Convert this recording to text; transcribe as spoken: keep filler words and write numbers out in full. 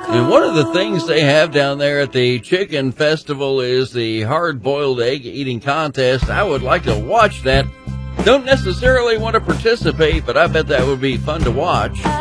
And one of the things they have down there at the chicken festival is the hard-boiled egg eating contest. I would like to watch that. Don't necessarily want to participate, but I bet that would be fun to watch.